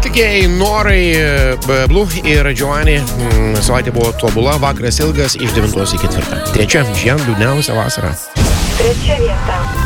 atlikėjai Norai, Blue ir Giovanni. Savaitė buvo tobula, vakaras ilgas iš 9 į 4. Trečia, žian liūdniausia vasara. Trečia vieta.